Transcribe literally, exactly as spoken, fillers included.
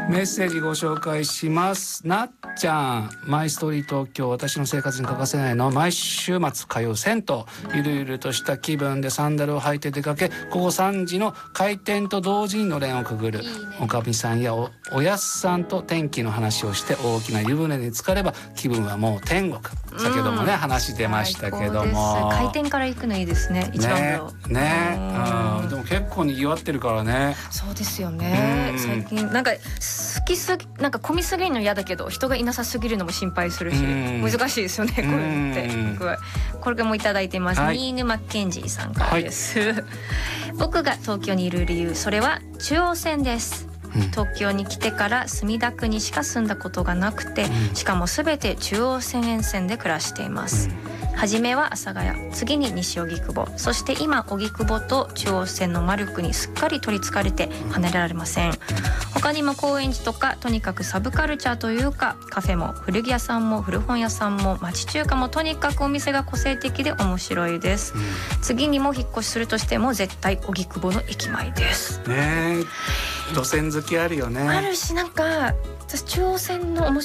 メッセージご紹介します。なっちゃん、マイストーリー東京、私の生活に欠かせないの毎週末通う銭湯、ゆるゆるとした気分でサンダルを履いて出かけ、午後さんじの開店と同時にのれんをくぐる。いいね、おかみさんや お, おやすさんと天気の話をして大きな湯船に浸かれば気分はもう天国。先ほどもね、うん、話出ましたけども、 開店から行くのいいですね。一番風呂ねね、うん、でも結構にぎわってるからね。 そうですよね、うん、最近なんか好きすぎ、なんか混みすぎるの嫌だけど人がいなさすぎるのも心配するし、うん、難しいですよねこれって、うん、これもいただいてます、はい、新沼マッケンジーさんからです、はい、僕が東京にいる理由、それは中央線です。東京に来てから墨田区にしか住んだことがなくて、うん、しかも全て中央線沿線で暮らしています、うん、初めは阿佐ヶ谷、次に西荻窪、そして今荻窪と中央線の魔力にすっかり取りつかれて離れられません。他にも高円寺とか、とにかくサブカルチャーというか、カフェも古着屋さんも古本屋さんも町中華も、とにかくお店が個性的で面白いです、うん、次にも引っ越しするとしても絶対荻窪の駅前ですね。路線好きあるよね。 あるし、なんか私中央線の面